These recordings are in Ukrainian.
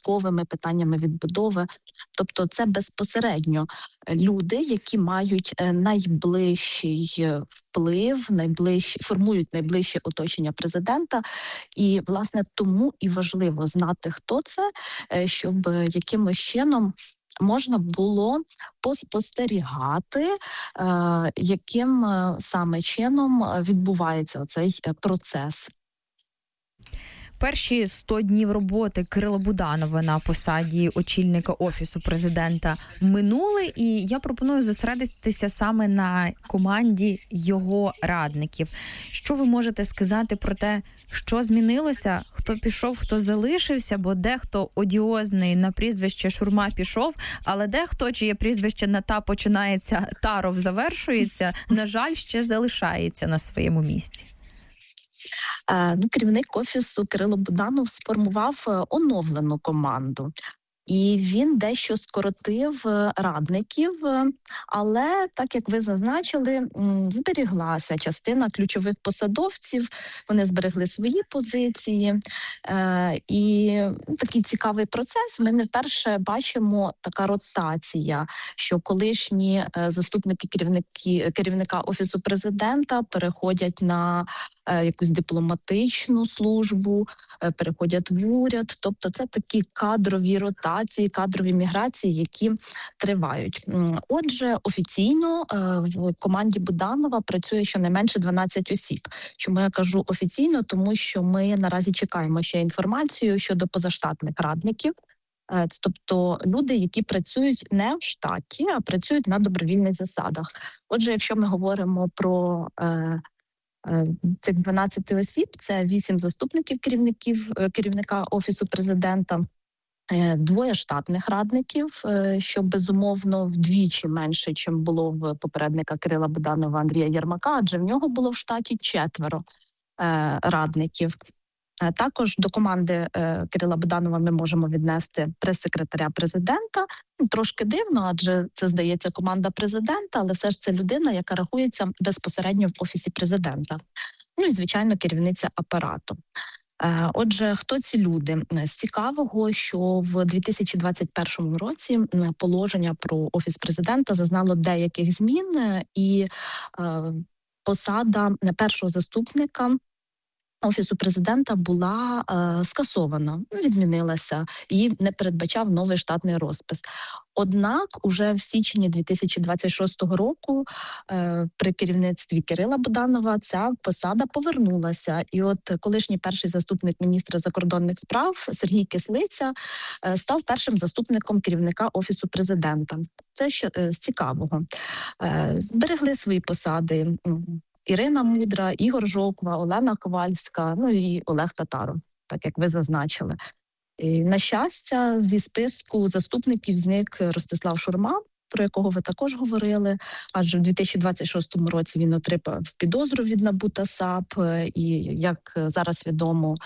військовими питаннями відбудови. Тобто це безпосередньо люди, які мають найближчий вплив, формують найближче оточення президента. І, власне, тому і важливо знати, хто це, щоб якимось чином можна було поспостерігати, яким саме чином відбувається цей процес. Перші 100 днів роботи Кирила Буданова на посаді очільника Офісу Президента минули, і я пропоную зосередитися саме на команді його радників. Що ви можете сказати про те, що змінилося, хто пішов, хто залишився, бо дехто одіозний на прізвище Шурма пішов, але дехто, чиє прізвище на «та» починається, Таров завершується, на жаль, ще залишається на своєму місці. Керівник Офісу Кирило Буданов сформував оновлену команду. І він дещо скоротив радників, але, так як ви зазначили, зберіглася частина ключових посадовців, вони зберегли свої позиції. І такий цікавий процес. Ми не вперше бачимо така ротація, що колишні заступники керівника Офісу Президента переходять на якусь дипломатичну службу, переходять в уряд. Тобто це такі кадрові ротації, кадрові міграції, які тривають. Отже, офіційно в команді Буданова працює щонайменше 12 осіб. Чому я кажу офіційно? Тому що ми наразі чекаємо ще інформацію щодо позаштатних радників. Тобто люди, які працюють не в штаті, а працюють на добровільних засадах. Отже, якщо ми говоримо про цих 12 осіб, це 8 заступників керівника Офісу Президента, 2 штатних радників, що безумовно вдвічі менше, ніж було в попередника Кирила Буданова Андрія Єрмака, адже в нього було в штаті 4 радників. Також до команди Кирила Буданова ми можемо віднести прес-секретаря президента. Трошки дивно, адже це, здається, команда президента, але все ж це людина, яка рахується безпосередньо в Офісі Президента. Ну і, звичайно, керівниця апарату. Отже, хто ці люди? З цікавого, що в 2021 році положення про Офіс Президента зазнало деяких змін, і посада першого заступника Офісу Президента була скасована, відмінилася, її не передбачав новий штатний розпис. Однак уже в січні 2026 року при керівництві Кирила Буданова ця посада повернулася. І от колишній перший заступник міністра закордонних справ Сергій Кислиця став першим заступником керівника Офісу Президента. Це ще з цікавого. Зберегли свої посади Ірина Мудра, Ігор Жоква, Олена Ковальська, ну і Олег Татаров, так як ви зазначили. І, на щастя, зі списку заступників зник Ростислав Шурма, про якого ви також говорили, адже в 2026 році він отримав підозру від НАБУ та САП, і, як зараз відомо,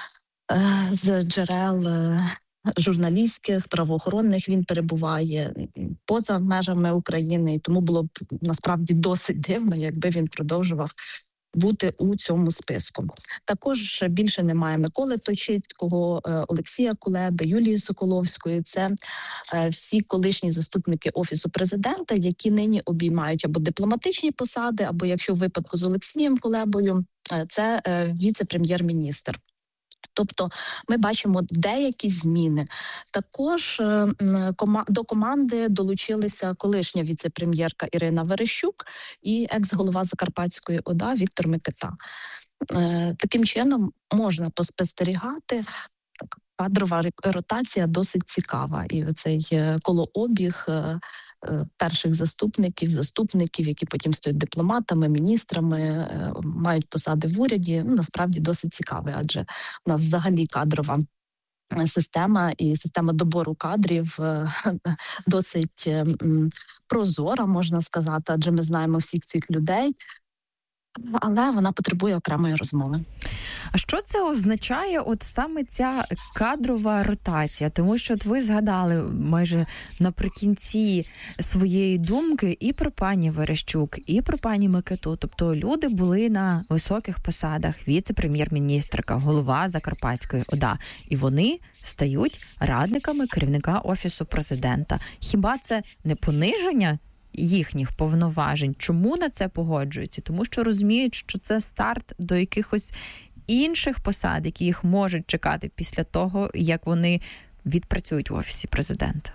з джерел журналістських, правоохоронних, він перебуває поза межами України, і тому було б насправді досить дивно, якби він продовжував бути у цьому списку. Також більше немає Миколи Точицького, Олексія Кулеби, Юлії Соколовської. Це всі колишні заступники Офісу Президента, які нині обіймають або дипломатичні посади, або, якщо в випадку з Олексієм Кулебою, це віце-прем'єр-міністр. Тобто ми бачимо деякі зміни. Також до команди долучилися колишня віце-прем'єрка Ірина Верещук і екс-голова Закарпатської ОДА Віктор Микита. Таким чином можна поспостерігати. Кадрова ротація досить цікава. І оцей колообіг перших заступників, які потім стають дипломатами, міністрами, мають посади в уряді, насправді досить цікавий, адже у нас взагалі кадрова система і система добору кадрів досить прозора, можна сказати, адже ми знаємо всіх цих людей. але вона потребує окремої розмови. А що це означає, от саме ця кадрова ротація? Тому що от ви згадали майже наприкінці своєї думки і про пані Верещук, і про пані Микиту. Тобто люди були на високих посадах, віце-прем'єр-міністрка, голова Закарпатської ОДА. І вони стають радниками керівника Офісу президента. Хіба це не пониження їхніх повноважень? Чому на це погоджуються? Тому що розуміють, що це старт до якихось інших посад, які їх можуть чекати після того, як вони відпрацюють в Офісі президента.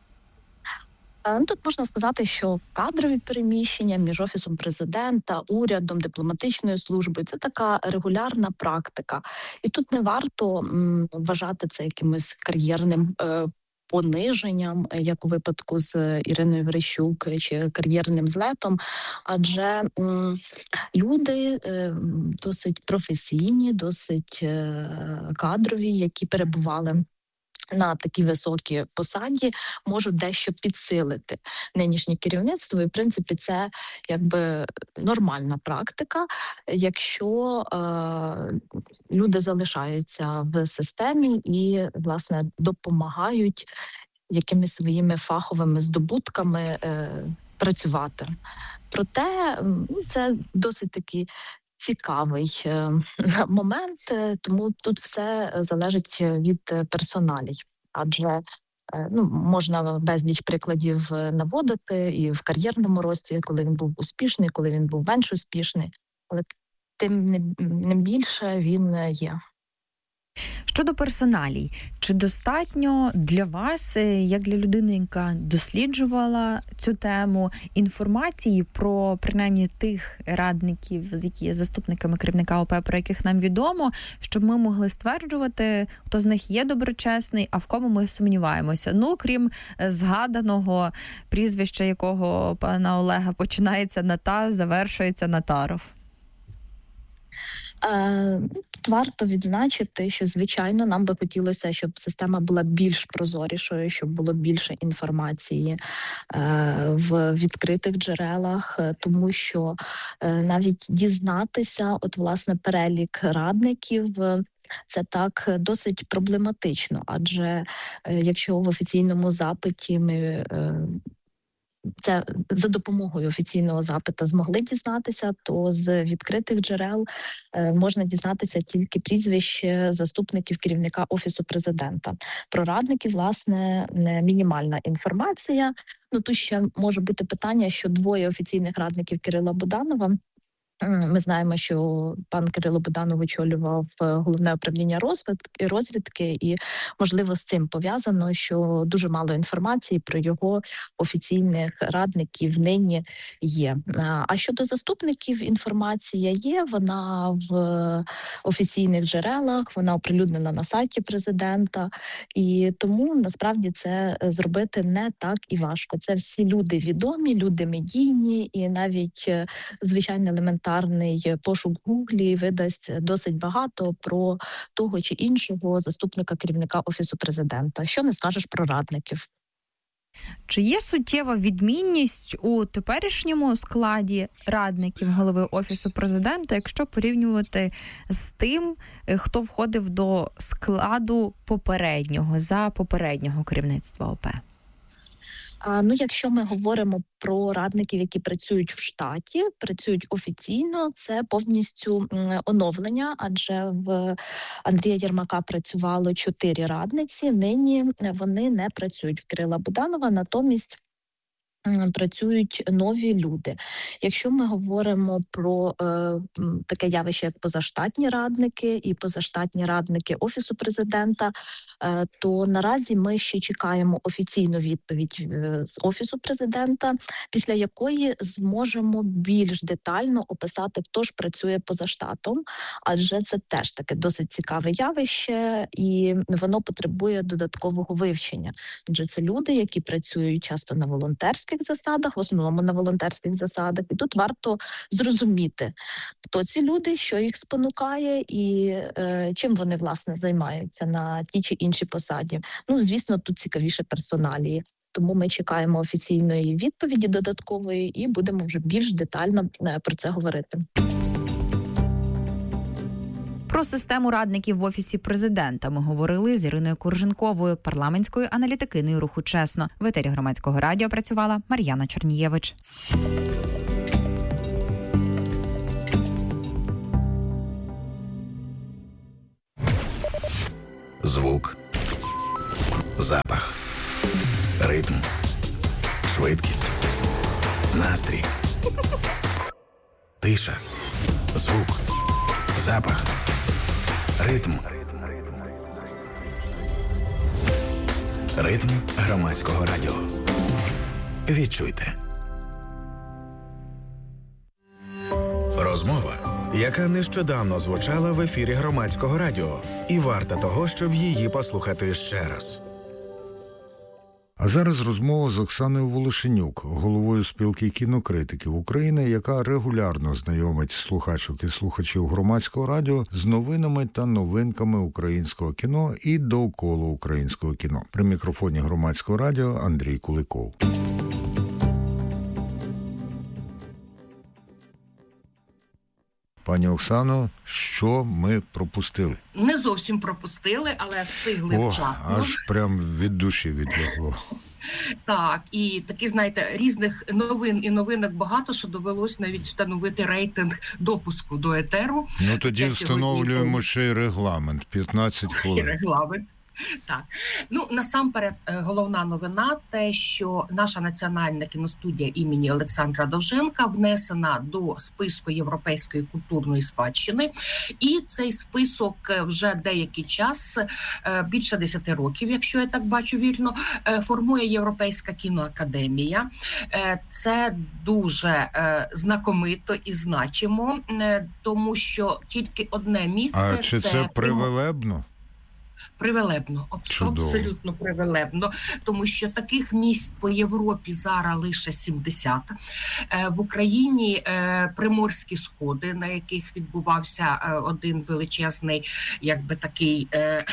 Тут можна сказати, що кадрові переміщення між Офісом президента, урядом, дипломатичною службою – це така регулярна практика. І тут не варто вважати це якимось кар'єрним пониженням, як у випадку з Іриною Верещук, чи кар'єрним злетом, адже люди досить професійні, досить кадрові, які перебували на такій високій посаді, можуть дещо підсилити нинішнє керівництво. І, в принципі, це якби нормальна практика, якщо люди залишаються в системі і, власне, допомагають якимись своїми фаховими здобутками працювати. Проте це досить такий цікавий момент, тому тут все залежить від персоналій. Адже можна безліч прикладів наводити і в кар'єрному рості, коли він був успішний, коли він був менш успішний, але тим не більше він є. Щодо персоналій, чи достатньо для вас, як для людини, яка досліджувала цю тему, інформації про, принаймні, тих радників, які є заступниками керівника ОП, про яких нам відомо, щоб ми могли стверджувати, хто з них є доброчесний, а в кому ми сумніваємося? Крім згаданого прізвища, якого пана Олега починається на «та», завершується на «Таров». Варто відзначити, що, звичайно, нам би хотілося, щоб система була більш прозорішою, щоб було більше інформації в відкритих джерелах, тому що навіть дізнатися, власне, перелік радників, це так досить проблематично, адже якщо в офіційному запиті ми це за допомогою офіційного запиту змогли дізнатися, то з відкритих джерел можна дізнатися тільки прізвище заступників керівника Офісу президента. Про радників, власне, мінімальна інформація. Тут ще може бути питання, що двоє офіційних радників Кирила Буданова. Ми знаємо, що пан Кирило Буданов очолював головне управління розвідки, і, можливо, з цим пов'язано, що дуже мало інформації про його офіційних радників нині є. А щодо заступників, інформація є, вона в офіційних джерелах, вона оприлюднена на сайті президента, і тому, насправді, це зробити не так і важко. Це всі люди відомі, люди медійні, і навіть звичайно елементарний пошук в Гуглі видасть досить багато про того чи іншого заступника керівника Офісу президента. Що не скажеш про радників? Чи є суттєва відмінність у теперішньому складі радників голови Офісу президента, якщо порівнювати з тим, хто входив до складу за попереднього керівництва ОП? Якщо ми говоримо про радників, які працюють в штаті, працюють офіційно, це повністю оновлення, адже в Андрія Єрмака працювало 4 радниці, нині вони не працюють в Кирила Буданова, натомість працюють нові люди. Якщо ми говоримо про таке явище, як позаштатні радники і позаштатні радники Офісу президента, то наразі ми ще чекаємо офіційну відповідь з Офісу президента, після якої зможемо більш детально описати, хто ж працює поза штатом, адже це теж таке досить цікаве явище, і воно потребує додаткового вивчення. Адже це люди, які працюють часто на волонтерських засадах, в основному на волонтерських засадах, і тут варто зрозуміти, хто ці люди, що їх спонукає і чим вони, власне, займаються на тій чи іншій посаді. Звісно, тут цікавіше персоналії. Тому ми чекаємо офіційної відповіді додаткової і будемо вже більш детально про це говорити. систему радників в Офісі президента ми говорили з Іриною Курженковою, парламентською аналітикиною руху «Чесно». В етері Громадського радіо працювала Мар'яна Чорнієвич. Звук, запах, ритм, швидкість, настрій, тиша, звук, запах, ритм. Ритм Громадського радіо. Відчуйте. Розмова, яка нещодавно звучала в ефірі Громадського радіо, і варта того, щоб її послухати ще раз. А зараз розмова з Оксаною Волошенюк, головою спілки кінокритиків України, яка регулярно знайомить слухачок і слухачів Громадського радіо з новинами та новинками українського кіно і довкола українського кіно. При мікрофоні Громадського радіо Андрій Куликов. Пані Оксано, що ми пропустили? Не зовсім пропустили, але встигли вчасно. Аж прям від душі відлягло. Так, і такі, знаєте, різних новин і новинок багато, що довелось навіть встановити рейтинг допуску до етеру. Ну тоді встановлюємо ще й регламент, 15 хвилин. Регламент. Так, ну насамперед головна новина те, що наша національна кіностудія імені Олександра Довженка внесена до списку європейської культурної спадщини, і цей список вже деякий час, більше 10 років, якщо я так бачу вірно, формує Європейська кіноакадемія. Це дуже знакомито і значимо, тому що тільки одне місце. А чи це привілебно? Привілебно, абсолютно привілебно, тому що таких місць по Європі зараз лише 70. В Україні Приморські сходи, на яких відбувався один величезний, якби такий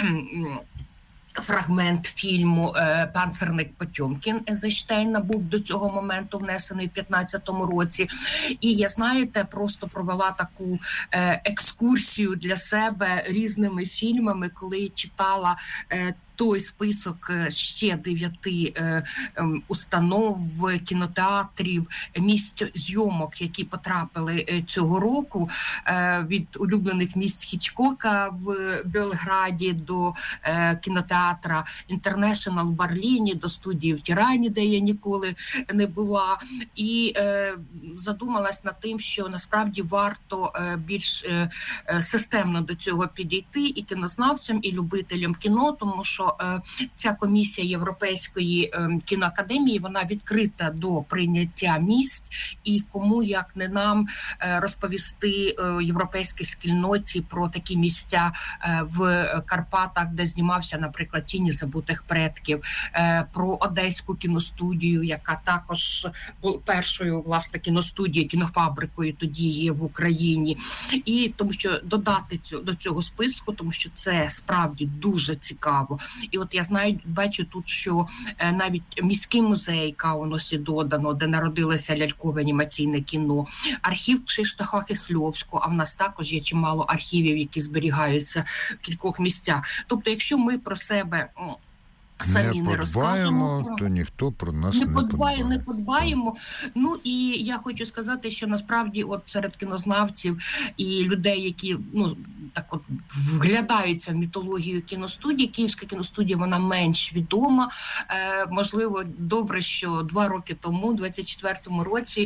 фрагмент фільму «Панцерник Потьомкін» Ейзенштейна був до цього моменту внесений в 15-му році. І я, знаєте, просто провела таку екскурсію для себе різними фільмами, коли читала той список ще 9 установ, кінотеатрів, місць зйомок, які потрапили цього року, від улюблених місць Хічкока в Белграді до кінотеатра Інтернешнл в Берліні, до студії в Тірані, де я ніколи не була. І задумалась над тим, що насправді варто більш системно до цього підійти і кінознавцям, і любителям кіно, тому що ця комісія Європейської кіноакадемії, вона відкрита до прийняття місць, і кому, як не нам, розповісти європейській спільноті про такі місця в Карпатах, де знімався, наприклад, «Тіні забутих предків», про Одеську кіностудію, яка також була першою, власне, кіностудією, кінофабрикою тоді є в Україні. І тому що додати до цього списку, тому що це справді дуже цікаво. І от я бачу тут, що навіть міський музей Каунасі додано, де народилося лялькове анімаційне кіно, архів Кшиштофа Кисльовського, а в нас також є чимало архівів, які зберігаються в кількох місцях. Тобто, якщо ми про себе самі не розкажемо, то ніхто про нас не подбаємо. Ну і я хочу сказати, що насправді от серед кінознавців і людей, які так от вглядаються в мітологію кіностудії, Київська кіностудія, вона менш відома. Можливо, добре, що 2 роки тому, у 24-му році,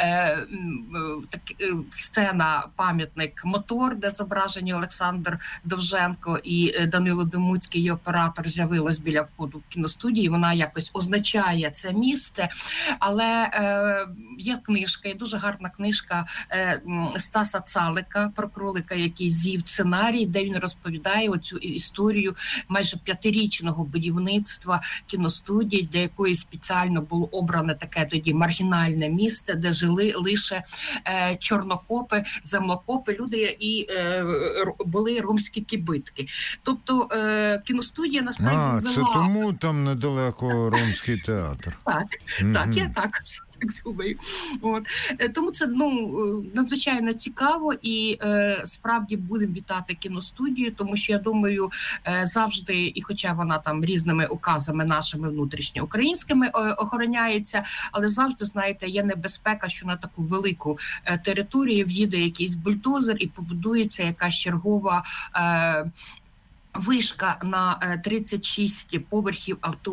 сцена, пам'ятник «Мотор», де зображені Олександр Довженко і Данило Демуцький, її оператор, з'явилась біля входу в кіностудії. Вона якось означає це місце. Але є книжка, є дуже гарна книжка Стаса Цалика про кролика, який з'їв сценарій, де він розповідає оцю історію майже 5-річного будівництва кіностудії, для якої спеціально було обране таке тоді маргінальне місце, де жили лише чорнокопи, землокопи, люди і були ромські кибитки. Тобто кіностудія насправді ввела... Це тому там недалеко Ромський театр. Так, я також так думаю. От. Тому це надзвичайно цікаво і справді будемо вітати кіностудію, тому що я думаю, завжди, і хоча вона там різними указами нашими внутрішньоукраїнськими охороняється, але завжди, знаєте, є небезпека, що на таку велику територію в'їде якийсь бульдозер і побудується якась чергова вишка на 36 поверхів